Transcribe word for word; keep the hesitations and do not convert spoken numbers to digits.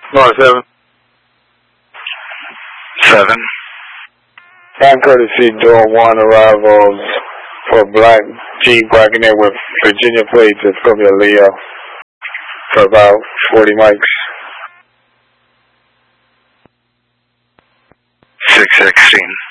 North seven. Seven. On courtesy door one arrivals for black Jeep Wagoneer with Virginia plates. It's going to be a Leo for about forty mics. six sixteen.